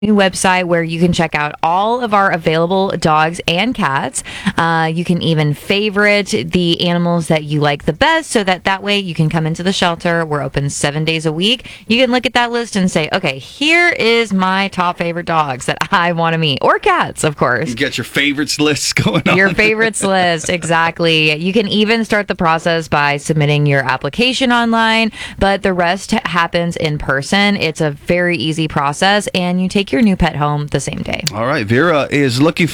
new website where you can check out all of our available dogs and cats. You can even favorite the animals that you like the best so that way you can come into the shelter. We're open 7 days a week. You can look at that list and say, okay, here is my top favorite dogs that I want to meet, or cats, of course. You get your favorites lists going on. Your favorites list, exactly. You can even start the process by submitting your application online, but the rest happens in person. It's a very easy process, and you take your new pet home the same day. All right. Vera is looking